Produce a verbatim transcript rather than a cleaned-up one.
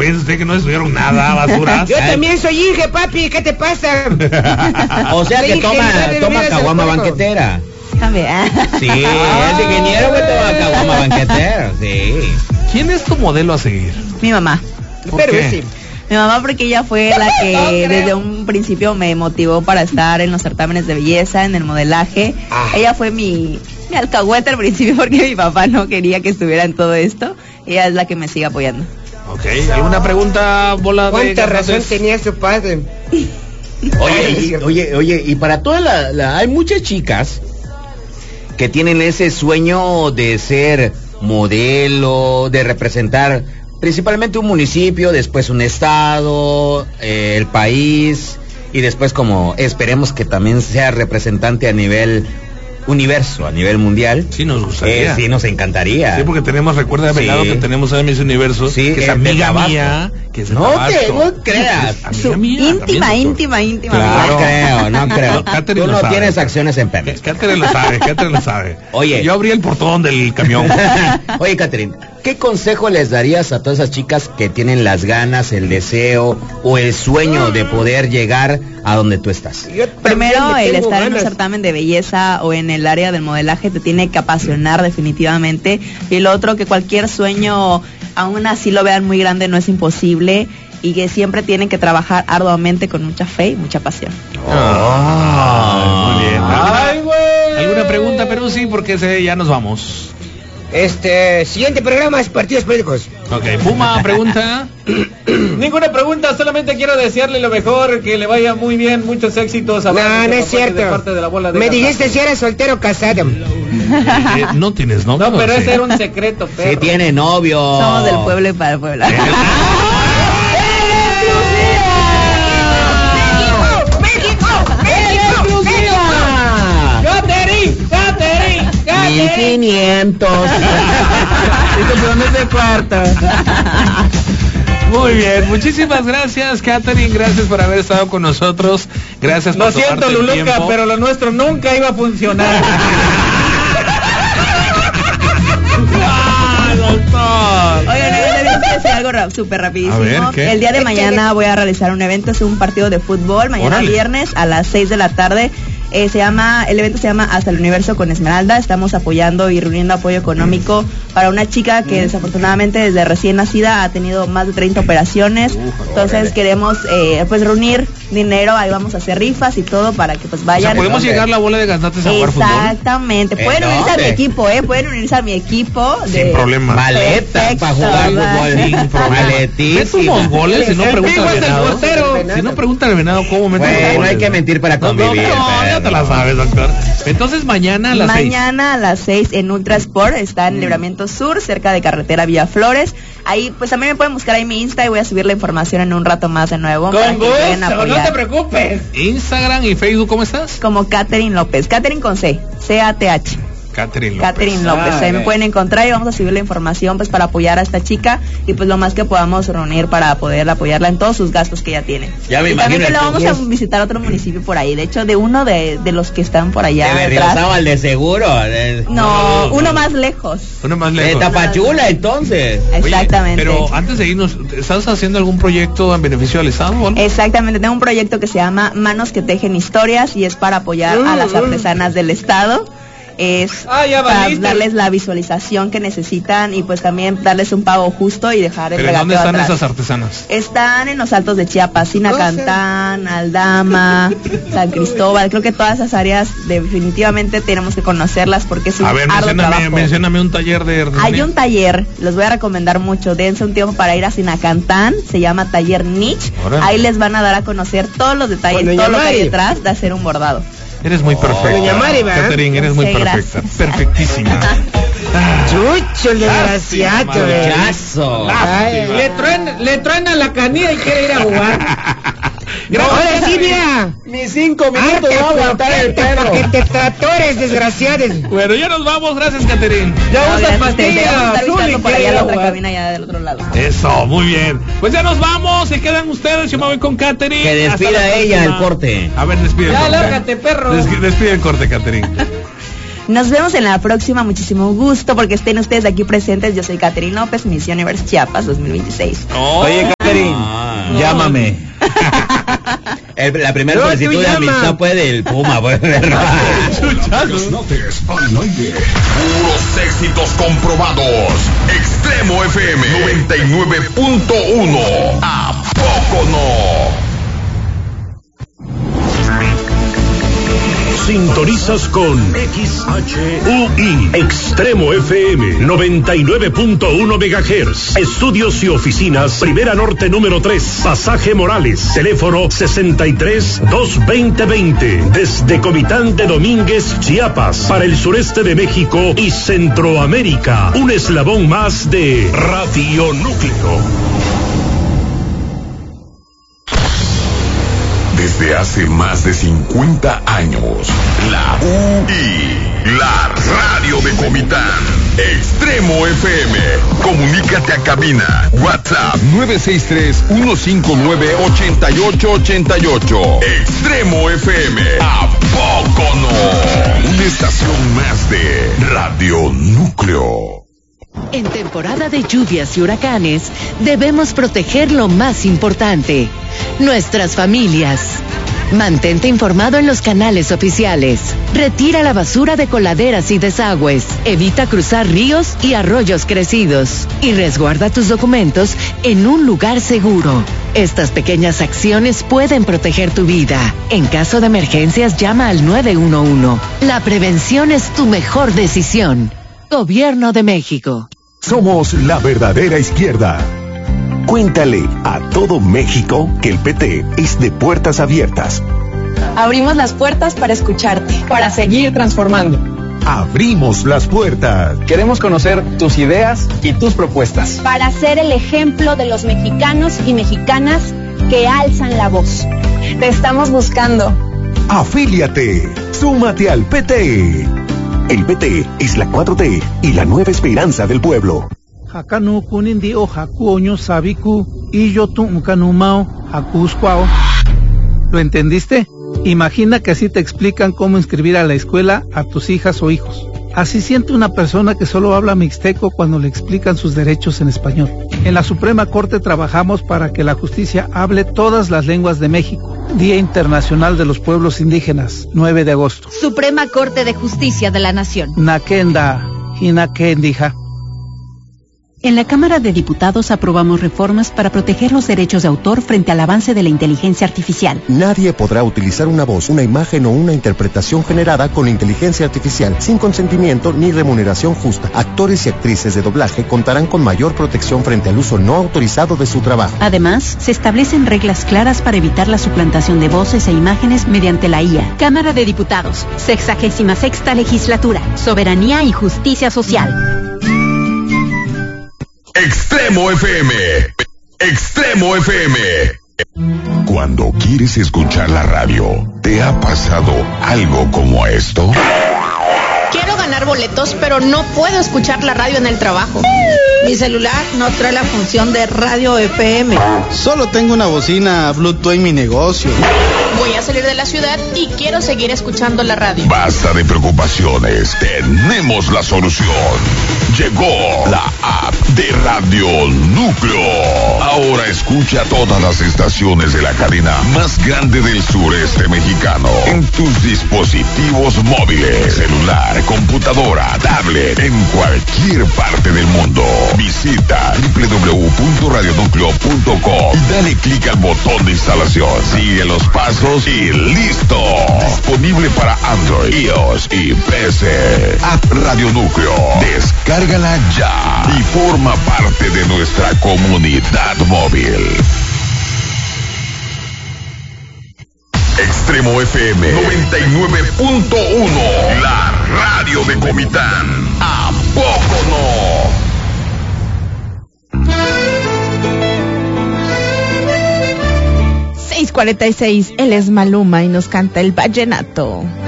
piensa usted que no estudiaron nada, basura? Yo también soy Inge, papi, ¿qué te pasa? O sea que toma, toma caguama banquetera. También. Sí, es ingeniero que toma caguama banquetera, sí. ¿Quién es tu modelo a seguir? Mi mamá. ¿Por Pero qué? sí. Mi mamá, porque ella fue la que desde un principio me motivó para estar en los certámenes de belleza, en el modelaje. Ah. Ella fue mi, mi alcahueta al principio porque mi papá no quería que estuviera en todo esto. Ella es la que me sigue apoyando. Ok, ¿alguna pregunta, bola de ¿Cuánta razón gatos? tenía su padre? Oye, y, oye, oye, y para toda la, la... Hay muchas chicas que tienen ese sueño de ser modelo, de representar principalmente un municipio, después un estado, eh, el país, y después como esperemos que también sea representante a nivel universo, a nivel mundial. Sí, nos gustaría. Eh, sí, nos encantaría. Sí, porque tenemos, recuerda, Sí. Venado, que tenemos a Miss Universo, Sí, que es eh, de amiga Tabasco. mía, que es de No Tabasco. te, no creas. Es Su amiga mía, íntima, también, íntima, íntima. Claro. No creo, no creo. Catherine Tú lo no sabe. tienes acciones en Pemex. Catherine lo sabe, Catherine lo sabe. Oye. Yo abrí el portón del camión. Oye, Catherine, ¿qué consejo les darías a todas esas chicas que tienen las ganas, el deseo o el sueño de poder llegar a donde tú estás? Yo Primero, también le el tengo estar en un ganas. certamen de belleza o en el área del modelaje te tiene que apasionar definitivamente. Y lo otro, que cualquier sueño, aún así lo vean muy grande, no es imposible. Y que siempre tienen que trabajar arduamente con mucha fe y mucha pasión. Ah, muy bien. ¿Alguna, Ay, güey. ¿Alguna pregunta, pero sí, porque se, ya nos vamos? Este, siguiente programa es partidos políticos. Ok, Puma, pregunta. Ninguna pregunta, solamente quiero desearle lo mejor, que le vaya muy bien, muchos éxitos. No, Abrazos no de es parte- cierto. de parte de la bola de Me Gatas. dijiste si eres soltero o casado. Eh, no tienes novio. No, pero sí. ese era un secreto, perro. Sí tiene novio. Somos del pueblo y para el pueblo. ¡Catherine! ¡Catherine! Mil ¡Catherine! quinientos. Muy bien, muchísimas gracias, Catherine, gracias por haber estado con nosotros, gracias por Lo siento, tomarte el Luluca, tiempo. pero lo nuestro nunca iba a funcionar. ¡Ah, doctor! Oigan, yo les voy a decir algo ra- súper rapidísimo. A ver, ¿qué? El día de mañana voy a realizar un evento, es un partido de fútbol, mañana Órale. viernes a las seis de la tarde. Eh, se llama, el evento se llama Hasta el Universo con Esmeralda. Estamos apoyando y reuniendo apoyo económico para una chica que desafortunadamente desde recién nacida ha tenido más de treinta operaciones. Entonces queremos eh, pues reunir dinero, ahí vamos a hacer rifas y todo para que pues O sea, vayan. podemos ¿Dónde? llegar la bola de gaznates a jugar fútbol. Exactamente. ¿En Pueden unirse a mi dónde? equipo, eh, pueden unirse a mi equipo. De... Sin problema. Maleta Perfecto, para jugar ¿verdad? fútbol. Sin problema. Maletísima. Métomos goles y no El pregunta Pigo al es el venado. portero. Si no pregunta al venado cómo mete los Bueno, goles. hay que mentir para No, no, convivir. no, ya te perro. la sabes, doctor. Entonces mañana a las seis. Mañana a las seis en Ultra Sport, está en Libramiento Sur, cerca de carretera Villa Flores. Ahí, pues también me pueden buscar ahí en mi Insta y voy a subir la información en un rato más de nuevo. para Con que vayan a gusto, no apoyar. te preocupes. Instagram y Facebook, ¿cómo estás? Como Catherine López, Catherine con C, C A T H. Catherine López. Catherine López, Ah, ahí me ok. pueden encontrar y vamos a subir la información pues para apoyar a esta chica y pues lo más que podamos reunir para poder apoyarla en todos sus gastos que ella tiene. Ya me y también imagino que le el vamos a tuyo. visitar otro municipio por ahí, de hecho de uno de, de los que están por allá De detrás. Berriozábal, de seguro. De, No, uno más lejos. Uno más de lejos. Tapachula, entonces. Oye, Exactamente. pero antes de irnos, ¿estás haciendo algún proyecto en beneficio del Estado o algo? Exactamente, tengo un proyecto que se llama Manos que Tejen Historias y es para apoyar a las artesanas del estado. Es Ah, ya para valiste. darles la visualización que necesitan y pues también darles un pago justo y dejar el ¿Pero en dónde regateo están atrás. esas artesanas? Están en los altos de Chiapas, Sinacantán, Aldama, San Cristóbal. Creo que todas esas áreas definitivamente tenemos que conocerlas porque es un A ver, arduo mencióname, trabajo. mencióname un taller de Hay artesanía. un taller, los voy a recomendar mucho, dense un tiempo para ir a Sinacantán, se llama Taller Niche, Órale. ahí les van a dar a conocer todos los detalles, Con doña todo lo que hay Mari. detrás de hacer un bordado. Eres muy perfecta. Doña Mari, ¿verdad? Catherine, eres muy Sí, perfecta. gracias. Perfectísima. Ah, Chucho, el desgraciado, madre. güey. Chazo. Ay, Le truena, le truena la canilla y quiere ir a jugar. Ahora sí, mira. Mis cinco Ay, minutos te va a aguantar el para perro. que te tratores, desgraciados. Bueno, ya nos vamos. Gracias, Catherine. Ya No, usa gracias a ustedes, vamos a pastillas. estar Zuli visitando por quiere allá ir la a otra jugar. cabina allá del otro lado. Eso, muy bien. Pues ya nos vamos. Se quedan ustedes. Yo me voy con Catherine. Que Hasta la despida ella próxima. el corte. A ver, despide el Ya, corte. lárgate, perro. Des- Despide el corte, Catherine. Nos vemos en la próxima, muchísimo gusto porque estén ustedes aquí presentes. Yo soy Catherine López, Miss Universe Chiapas dos mil veintiséis. Oh, Oye, Catherine, no. llámame. El, la primera no, solicitud de amistad fue del Puma, pues. Los notes al aire. Puros éxitos comprobados. Extremo F M noventa y nueve punto uno. ¿A poco no? Sintonizas con X H U I Extremo F M noventa y nueve punto uno megahertz. Estudios y oficinas Primera Norte número tres, Pasaje Morales. Teléfono sesenta y tres, dos veinte veinte. Desde Comitán de Domínguez, Chiapas, para el sureste de México y Centroamérica. Un eslabón más de Radio Núcleo. Desde hace más de cincuenta años, la U I, la radio de Comitán, Extremo F M. Comunícate a cabina. WhatsApp nueve seis tres, uno cinco nueve, ocho ocho ocho ocho. Extremo F M. ¿A poco no? Una estación más de Radio Núcleo. En temporada de lluvias y huracanes, debemos proteger lo más importante, nuestras familias. Mantente informado en los canales oficiales. Retira la basura de coladeras y desagües. Evita cruzar ríos y arroyos crecidos. Y resguarda tus documentos en un lugar seguro. Estas pequeñas acciones pueden proteger tu vida. En caso de emergencias, llama al nueve uno uno. La prevención es tu mejor decisión. Gobierno de México. Somos la verdadera izquierda. Cuéntale a todo México que el P T es de puertas abiertas. Abrimos las puertas para escucharte, para seguir transformando. Abrimos las puertas. Queremos conocer tus ideas y tus propuestas. Para ser el ejemplo de los mexicanos y mexicanas que alzan la voz. Te estamos buscando. Afíliate. Súmate al P T. El P T es la cuatro T y la nueva esperanza del pueblo. Hakanu kunindi o hakuoño sabiku y yo tu kanumao hakusquao. ¿Lo entendiste? Imagina que así te explican cómo inscribir a la escuela a tus hijas o hijos. Así siente una persona que solo habla mixteco cuando le explican sus derechos en español. En la Suprema Corte trabajamos para que la justicia hable todas las lenguas de México. Día Internacional de los Pueblos Indígenas, nueve de agosto. Suprema Corte de Justicia de la Nación. Nakenda, Hinakendija. En la Cámara de Diputados aprobamos reformas para proteger los derechos de autor frente al avance de la inteligencia artificial. Nadie podrá utilizar una voz, una imagen o una interpretación generada con inteligencia artificial sin consentimiento ni remuneración justa. Actores y actrices de doblaje contarán con mayor protección frente al uso no autorizado de su trabajo. Además, se establecen reglas claras para evitar la suplantación de voces e imágenes mediante la I A. Cámara de Diputados, sexagésima sexta legislatura, soberanía y justicia social. Extremo F M. Extremo F M. Cuando quieres escuchar la radio, ¿te ha pasado algo como esto? Quiero ganar boletos, pero no puedo escuchar la radio en el trabajo. Mi celular no trae la función de radio F M. Solo tengo una bocina Bluetooth en mi negocio. Voy a salir de la ciudad y quiero seguir escuchando la radio. Basta de preocupaciones, tenemos la solución. Llegó la app de Radio Núcleo. Ahora escucha todas las estaciones de la cadena más grande del sureste mexicano en tus dispositivos móviles, celular, computadora, tablet, en cualquier parte del mundo. Visita doble u doble u doble u punto radio núcleo punto com y dale clic al botón de instalación. Sigue los pasos y listo. Disponible para Android, iOS y P C. App Radio Núcleo. Descárgala ya y forma parte de nuestra comunidad móvil. Extremo F M noventa y nueve punto uno. La radio de Comitán. ¿A poco no? seis cuarenta y seis, él es Maluma y nos canta el vallenato.